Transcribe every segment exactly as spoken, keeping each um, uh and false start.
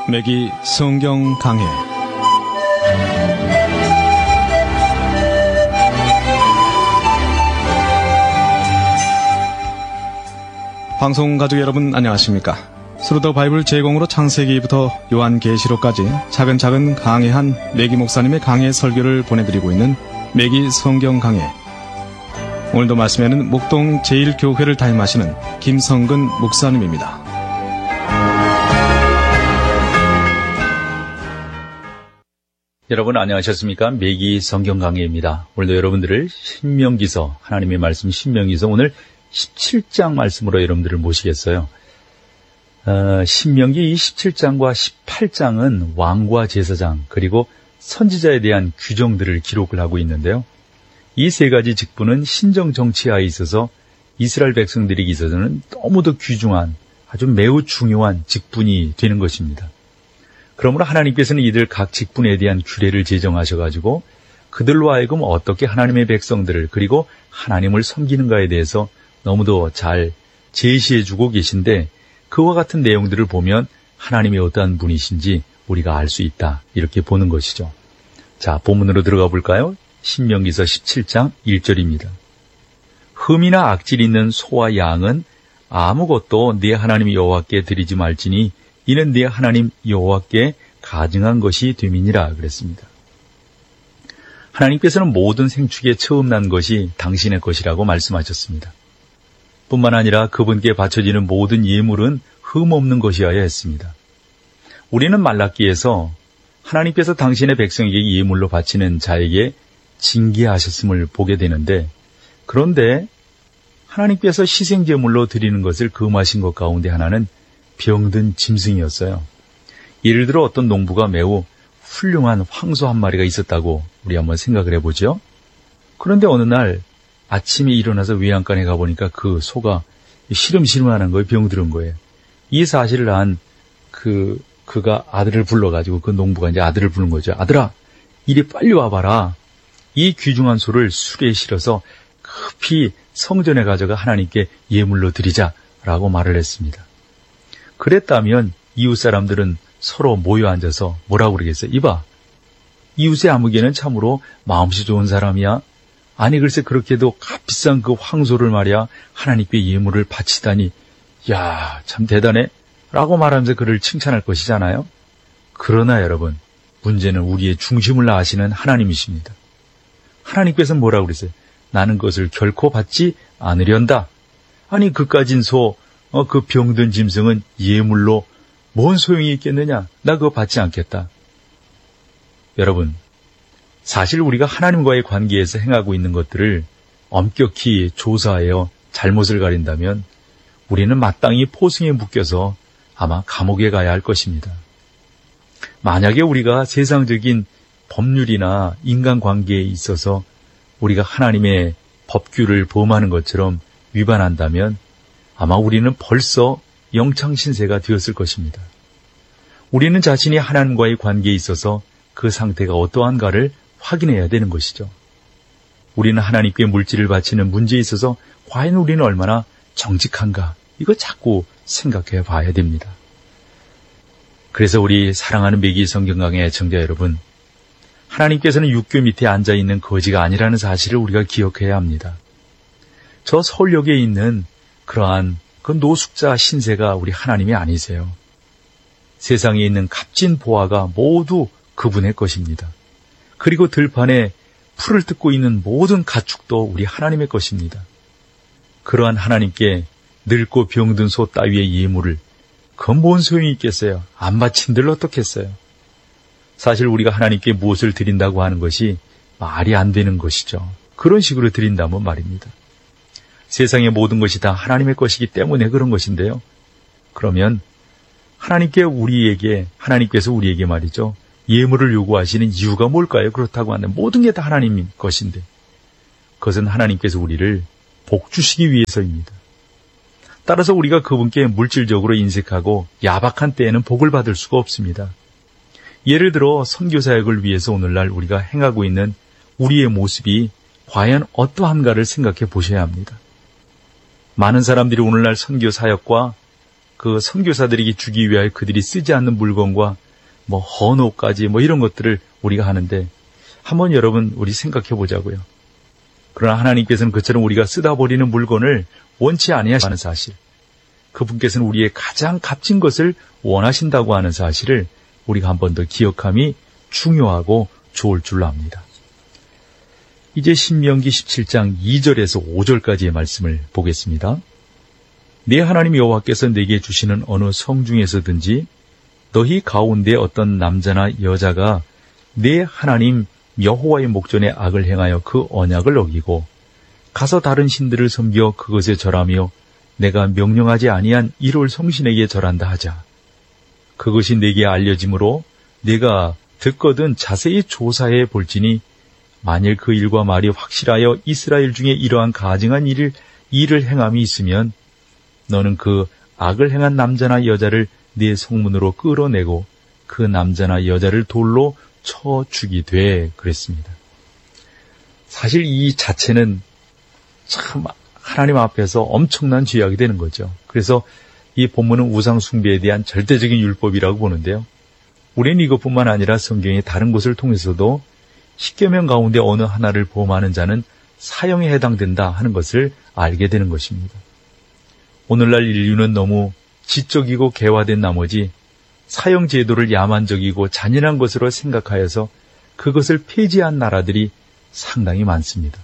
매기 성경 강해. 방송 가족 여러분 안녕하십니까? 스루더 바이블 제공으로 창세기부터 요한계시록까지 차근차근 강해한 매기 목사님의 강해 설교를 보내드리고 있는 매기 성경 강해. 오늘도 말씀에는 목동 제일 교회를 담임하시는 김성근 목사님입니다. 여러분 안녕하셨습니까? 매기 성경 강해입니다. 오늘도 여러분들을 신명기서, 하나님의 말씀 신명기서 오늘 십칠 장 말씀으로 여러분들을 모시겠어요. 어, 신명기 이 십칠 장과 십팔 장은 왕과 제사장 그리고 선지자에 대한 규정들을 기록을 하고 있는데요. 이 세 가지 직분은 신정 정치하에 있어서 이스라엘 백성들에게 있어서는 너무도 귀중한 아주 매우 중요한 직분이 되는 것입니다. 그러므로 하나님께서는 이들 각 직분에 대한 규례를 제정하셔가지고 그들로 하여금 어떻게 하나님의 백성들을 그리고 하나님을 섬기는가에 대해서 너무도 잘 제시해주고 계신데 그와 같은 내용들을 보면 하나님이 어떠한 분이신지 우리가 알 수 있다 이렇게 보는 것이죠. 자, 본문으로 들어가 볼까요? 신명기서 십칠 장 일 절입니다. 흠이나 악질 있는 소와 양은 아무것도 네 하나님 여호와께 드리지 말지니 이는 네 하나님 여호와께 가증한 것이 됨이니라 그랬습니다. 하나님께서는 모든 생축에 처음 난 것이 당신의 것이라고 말씀하셨습니다. 뿐만 아니라 그분께 바쳐지는 모든 예물은 흠없는 것이어야 했습니다. 우리는 말라기에서 하나님께서 당신의 백성에게 예물로 바치는 자에게 징계하셨음을 보게 되는데, 그런데 하나님께서 희생제물로 드리는 것을 금하신 것 가운데 하나는 병든 짐승이었어요. 예를 들어 어떤 농부가 매우 훌륭한 황소 한 마리가 있었다고 우리 한번 생각을 해보죠. 그런데 어느 날 아침에 일어나서 외양간에 가보니까 그 소가 시름시름하는 거예요. 병들은 거예요. 이 사실을 안 그, 그가 아들을 불러가지고 그 농부가 이제 아들을 부른 거죠. 아들아, 이리 빨리 와봐라. 이 귀중한 소를 수레에 실어서 급히 성전에 가져가 하나님께 예물로 드리자라고 말을 했습니다. 그랬다면 이웃 사람들은 서로 모여 앉아서 뭐라고 그러겠어요? 이봐, 이웃의 아무개는 참으로 마음씨 좋은 사람이야. 아니 글쎄 그렇게도 값비싼 그 황소를 말이야 하나님께 예물을 바치다니, 야, 참 대단해 라고 말하면서 그를 칭찬할 것이잖아요. 그러나 여러분, 문제는 우리의 중심을 아시는 하나님이십니다. 하나님께서 뭐라고 그랬어요? 나는 그것을 결코 받지 않으련다. 아니 그까진 소, 어, 그 병든 짐승은 예물로 뭔 소용이 있겠느냐? 나 그거 받지 않겠다. 여러분, 사실 우리가 하나님과의 관계에서 행하고 있는 것들을 엄격히 조사하여 잘못을 가린다면 우리는 마땅히 포승에 묶여서 아마 감옥에 가야 할 것입니다. 만약에 우리가 세상적인 법률이나 인간관계에 있어서 우리가 하나님의 법규를 범하는 것처럼 위반한다면 아마 우리는 벌써 영창신세가 되었을 것입니다. 우리는 자신이 하나님과의 관계에 있어서 그 상태가 어떠한가를 확인해야 되는 것이죠. 우리는 하나님께 물질을 바치는 문제에 있어서 과연 우리는 얼마나 정직한가, 이거 자꾸 생각해 봐야 됩니다. 그래서 우리 사랑하는 매기 성경 강의 애청자 여러분, 하나님께서는 육교 밑에 앉아있는 거지가 아니라는 사실을 우리가 기억해야 합니다. 저 서울역에 있는 그러한 그 노숙자 신세가 우리 하나님이 아니세요. 세상에 있는 값진 보화가 모두 그분의 것입니다. 그리고 들판에 풀을 뜯고 있는 모든 가축도 우리 하나님의 것입니다. 그러한 하나님께 늙고 병든 소 따위의 예물을 그 뭔 소용이 있겠어요? 안 바친들 어떻겠어요? 사실 우리가 하나님께 무엇을 드린다고 하는 것이 말이 안 되는 것이죠. 그런 식으로 드린다면 말입니다. 세상의 모든 것이 다 하나님의 것이기 때문에 그런 것인데요. 그러면 하나님께 우리에게, 하나님께서 우리에게 말이죠, 예물을 요구하시는 이유가 뭘까요? 그렇다고 하는데 모든 게 다 하나님 것인데 그것은 하나님께서 우리를 복 주시기 위해서입니다. 따라서 우리가 그분께 물질적으로 인색하고 야박한 때에는 복을 받을 수가 없습니다. 예를 들어 선교사역을 위해서 오늘날 우리가 행하고 있는 우리의 모습이 과연 어떠한가를 생각해 보셔야 합니다. 많은 사람들이 오늘날 선교사역과 그 선교사들에게 주기 위하여 그들이 쓰지 않는 물건과 뭐 헌옷까지 뭐 이런 것들을 우리가 하는데 한번 여러분 우리 생각해 보자고요. 그러나 하나님께서는 그처럼 우리가 쓰다 버리는 물건을 원치 아니하시는 사실, 그분께서는 우리의 가장 값진 것을 원하신다고 하는 사실을 우리가 한 번 더 기억함이 중요하고 좋을 줄로 압니다. 이제 신명기 십칠 장 이 절에서 오 절까지의 말씀을 보겠습니다. 네 하나님 여호와께서 내게 주시는 어느 성 중에서든지 너희 가운데 어떤 남자나 여자가 네 하나님 여호와의 목전에 악을 행하여 그 언약을 어기고 가서 다른 신들을 섬겨 그것에 절하며 내가 명령하지 아니한 일월 성신에게 절한다 하자. 그것이 내게 알려짐으로 내가 듣거든 자세히 조사해 볼지니 만일 그 일과 말이 확실하여 이스라엘 중에 이러한 가증한 일을, 일을 행함이 있으면 너는 그 악을 행한 남자나 여자를 네 성문으로 끌어내고 그 남자나 여자를 돌로 쳐 죽이되 그랬습니다. 사실 이 자체는 참 하나님 앞에서 엄청난 죄악이 되는 거죠. 그래서 이 본문은 우상 숭배에 대한 절대적인 율법이라고 보는데요. 우리는 이것뿐만 아니라 성경의 다른 곳을 통해서도 십계명 가운데 어느 하나를 범하는 자는 사형에 해당된다 하는 것을 알게 되는 것입니다. 오늘날 인류는 너무 지적이고 개화된 나머지 사형 제도를 야만적이고 잔인한 것으로 생각하여서 그것을 폐지한 나라들이 상당히 많습니다.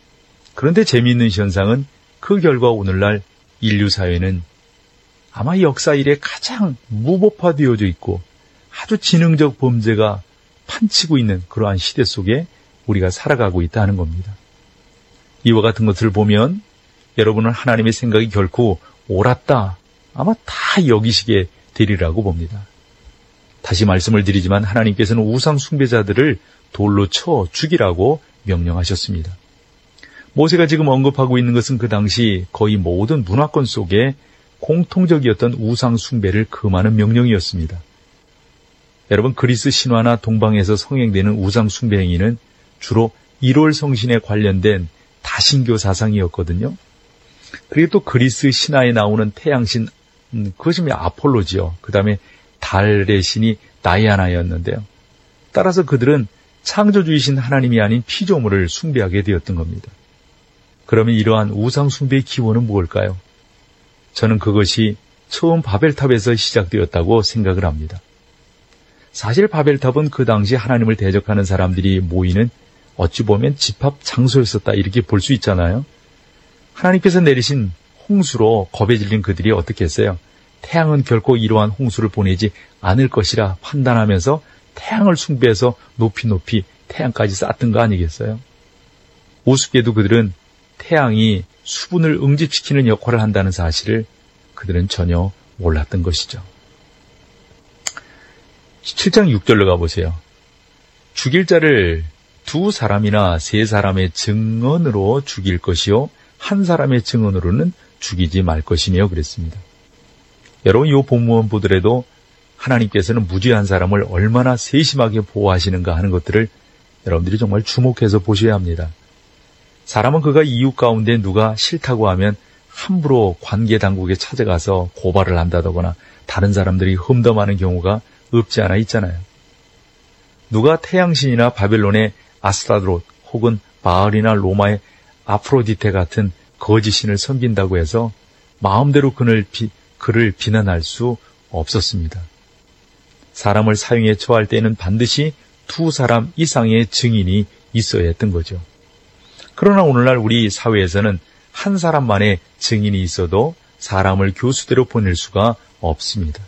그런데 재미있는 현상은 그 결과 오늘날 인류 사회는 아마 역사 이래 가장 무법화되어져 있고 아주 지능적 범죄가 판치고 있는 그러한 시대 속에 우리가 살아가고 있다는 겁니다. 이와 같은 것을 보면 여러분은 하나님의 생각이 결코 옳았다, 아마 다 여기시게 되리라고 봅니다. 다시 말씀을 드리지만 하나님께서는 우상 숭배자들을 돌로 쳐 죽이라고 명령하셨습니다. 모세가 지금 언급하고 있는 것은 그 당시 거의 모든 문화권 속에 공통적이었던 우상 숭배를 금하는 명령이었습니다. 여러분, 그리스 신화나 동방에서 성행되는 우상 숭배 행위는 주로 일월 성신에 관련된 다신교 사상이었거든요. 그리고 또 그리스 신화에 나오는 태양신, 음, 그것이 아폴로지요. 그 다음에 달의 신이 다이아나였는데요. 따라서 그들은 창조주이신 하나님이 아닌 피조물을 숭배하게 되었던 겁니다. 그러면 이러한 우상 숭배의 기원은 무엇일까요? 저는 그것이 처음 바벨탑에서 시작되었다고 생각을 합니다. 사실 바벨탑은 그 당시 하나님을 대적하는 사람들이 모이는 어찌 보면 집합 장소였었다, 이렇게 볼 수 있잖아요. 하나님께서 내리신 홍수로 겁에 질린 그들이 어떻게 했어요? 태양은 결코 이러한 홍수를 보내지 않을 것이라 판단하면서 태양을 숭배해서 높이 높이 태양까지 쌓았던 거 아니겠어요? 우습게도 그들은 태양이 수분을 응집시키는 역할을 한다는 사실을 그들은 전혀 몰랐던 것이죠. 십칠 장 육 절로 가보세요. 죽일 자를 두 사람이나 세 사람의 증언으로 죽일 것이요 한 사람의 증언으로는 죽이지 말 것이며 그랬습니다. 여러분, 이 본문 보더라도 하나님께서는 무죄한 사람을 얼마나 세심하게 보호하시는가 하는 것들을 여러분들이 정말 주목해서 보셔야 합니다. 사람은 그가 이웃 가운데 누가 싫다고 하면 함부로 관계당국에 찾아가서 고발을 한다거나 다른 사람들이 흠덤하는 경우가 없지 않아 있잖아요. 누가 태양신이나 바벨론의 아스타드롯 혹은 바알이나 로마의 아프로디테 같은 거짓신을 섬긴다고 해서 마음대로 그를, 비, 그를 비난할 수 없었습니다. 사람을 사형에 처할 때는 반드시 두 사람 이상의 증인이 있어야 했던 거죠. 그러나 오늘날 우리 사회에서는 한 사람만의 증인이 있어도 사람을 교수대로 보낼 수가 없습니다.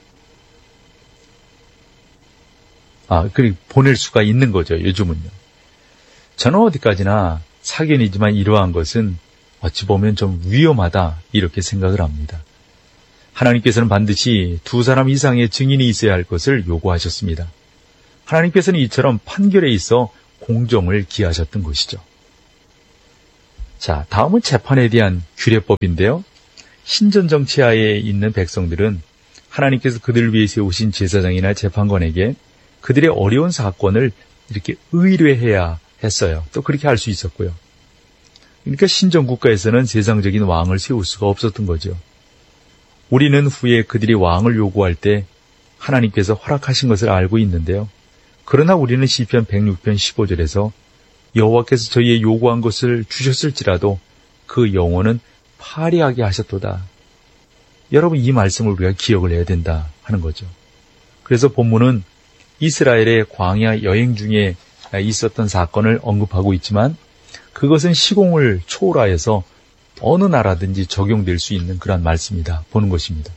아, 그리고 보낼 수가 있는 거죠, 요즘은요. 저는 어디까지나 사견이지만 이러한 것은 어찌 보면 좀 위험하다, 이렇게 생각을 합니다. 하나님께서는 반드시 두 사람 이상의 증인이 있어야 할 것을 요구하셨습니다. 하나님께서는 이처럼 판결에 있어 공정을 기하셨던 것이죠. 자, 다음은 재판에 대한 규례법인데요. 신전 정치하에 있는 백성들은 하나님께서 그들을 위해 세우신 제사장이나 재판관에게 그들의 어려운 사건을 이렇게 의뢰해야 했어요. 또 그렇게 할 수 있었고요. 그러니까 신전 국가에서는 세상적인 왕을 세울 수가 없었던 거죠. 우리는 후에 그들이 왕을 요구할 때 하나님께서 허락하신 것을 알고 있는데요. 그러나 우리는 시편 백육 편 십오 절에서 여호와께서 저희의 요구한 것을 주셨을지라도 그 영혼은 파리하게 하셨도다. 여러분, 이 말씀을 우리가 기억을 해야 된다 하는 거죠. 그래서 본문은 이스라엘의 광야 여행 중에 있었던 사건을 언급하고 있지만 그것은 시공을 초월하여서 어느 나라든지 적용될 수 있는 그런 말씀이다 보는 것입니다.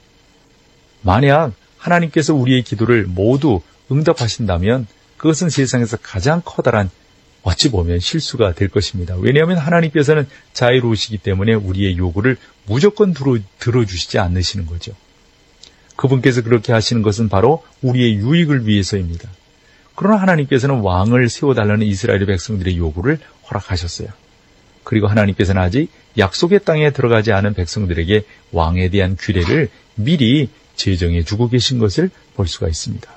만약 하나님께서 우리의 기도를 모두 응답하신다면 그것은 세상에서 가장 커다란 어찌 보면 실수가 될 것입니다. 왜냐하면 하나님께서는 자유로우시기 때문에 우리의 요구를 무조건 들어, 들어주시지 않으시는 거죠. 그분께서 그렇게 하시는 것은 바로 우리의 유익을 위해서입니다. 그러나 하나님께서는 왕을 세워달라는 이스라엘 백성들의 요구를 허락하셨어요. 그리고 하나님께서는 아직 약속의 땅에 들어가지 않은 백성들에게 왕에 대한 규례를 미리 제정해 주고 계신 것을 볼 수가 있습니다.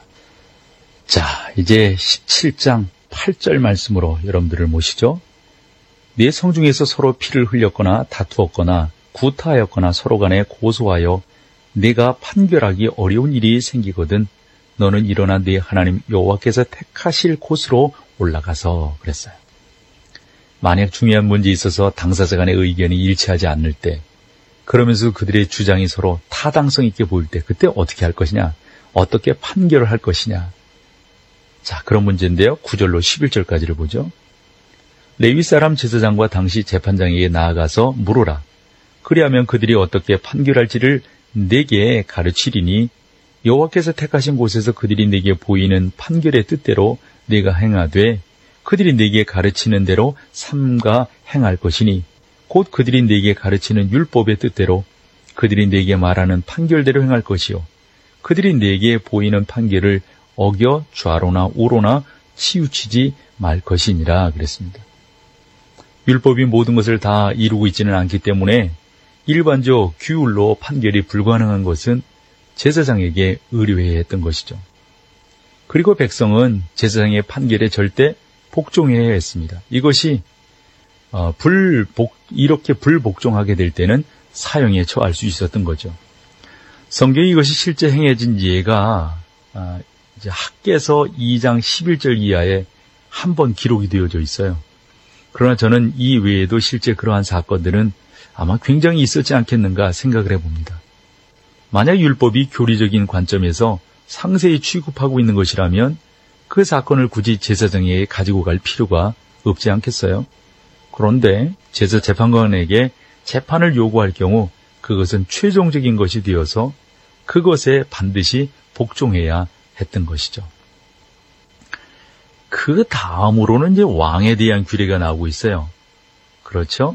자, 이제 십칠 장 팔 절 말씀으로 여러분들을 모시죠. 네 성중에서 서로 피를 흘렸거나 다투었거나 구타하였거나 서로 간에 고소하여 네가 판결하기 어려운 일이 생기거든 너는 일어나 네 하나님 여호와께서 택하실 곳으로 올라가서 그랬어요. 만약 중요한 문제에 있어서 당사자 간의 의견이 일치하지 않을 때, 그러면서 그들의 주장이 서로 타당성 있게 보일 때 그때 어떻게 할 것이냐, 어떻게 판결을 할 것이냐. 자, 그런 문제인데요. 구 절로 십일 절까지를 보죠. 레위 사람 제사장과 당시 재판장에게 나아가서 물어라. 그리하면 그들이 어떻게 판결할지를 내게 가르치리니 여호와께서 택하신 곳에서 그들이 내게 보이는 판결의 뜻대로 내가 행하되 그들이 내게 가르치는 대로 삼가 행할 것이니 곧 그들이 내게 가르치는 율법의 뜻대로 그들이 내게 말하는 판결대로 행할 것이요 그들이 내게 보이는 판결을 어겨 좌로나 우로나 치우치지 말 것이니라 그랬습니다. 율법이 모든 것을 다 이루고 있지는 않기 때문에 일반적 규율로 판결이 불가능한 것은 제사장에게 의뢰해야 했던 것이죠. 그리고 백성은 제사장의 판결에 절대 복종해야 했습니다. 이것이 어, 불복 이렇게 불복종하게 될 때는 사형에 처할 수 있었던 거죠. 성경에 이것이 실제 행해진 예가 아, 이제 학개서 이 장 십일 절 이하에 한 번 기록이 되어져 있어요. 그러나 저는 이 외에도 실제 그러한 사건들은 아마 굉장히 있었지 않겠는가 생각을 해봅니다. 만약 율법이 교리적인 관점에서 상세히 취급하고 있는 것이라면 그 사건을 굳이 제사장에게 가지고 갈 필요가 없지 않겠어요? 그런데 제사 재판관에게 재판을 요구할 경우 그것은 최종적인 것이 되어서 그것에 반드시 복종해야 했던 것이죠. 그 다음으로는 이제 왕에 대한 규례가 나오고 있어요. 그렇죠?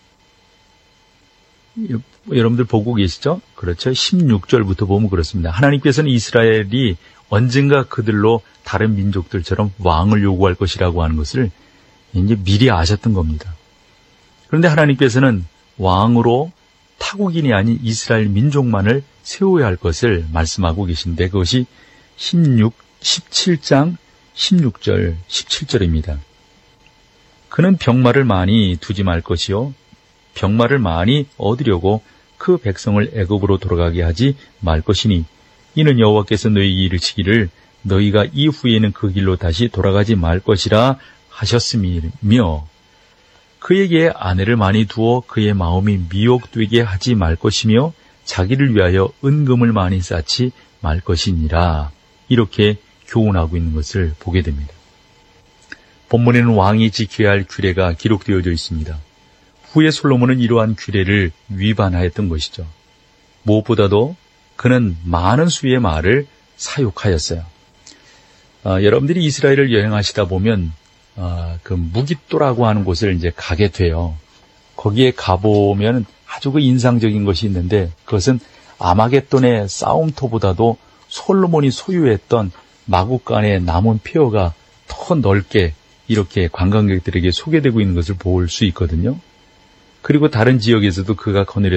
여러분들 보고 계시죠? 그렇죠? 십육 절부터 보면 그렇습니다. 하나님께서는 이스라엘이 언젠가 그들로 다른 민족들처럼 왕을 요구할 것이라고 하는 것을 이제 미리 아셨던 겁니다. 그런데 하나님께서는 왕으로 타국인이 아닌 이스라엘 민족만을 세워야 할 것을 말씀하고 계신데 그것이 십육, 십칠 장 십육 절, 십칠 절입니다. 그는 병마를 많이 두지 말 것이요 병마를 많이 얻으려고 그 백성을 애굽으로 돌아가게 하지 말 것이니 이는 여호와께서 너희에게 이르시기를 너희가 이후에는 그 길로 다시 돌아가지 말 것이라 하셨으며 그에게 아내를 많이 두어 그의 마음이 미혹되게 하지 말 것이며 자기를 위하여 은금을 많이 쌓지 말 것이니라. 이렇게 교훈하고 있는 것을 보게 됩니다. 본문에는 왕이 지켜야 할 규례가 기록되어져 있습니다. 후에 솔로몬은 이러한 규례를 위반하였던 것이죠. 무엇보다도 그는 많은 수의 말을 사육하였어요. 아, 여러분들이 이스라엘을 여행하시다 보면 아, 그 무깃도라고 하는 곳을 이제 가게 돼요. 거기에 가보면 아주 그 인상적인 것이 있는데 그것은 아마겟돈의 싸움터보다도 솔로몬이 소유했던 마구간의 남은 폐허가 더 넓게 이렇게 관광객들에게 소개되고 있는 것을 볼 수 있거든요. 그리고 다른 지역에서도 그가 거느렸던